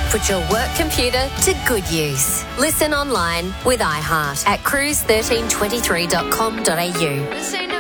Put your work computer to good use. Listen online with iHeart at cruise1323.com.au.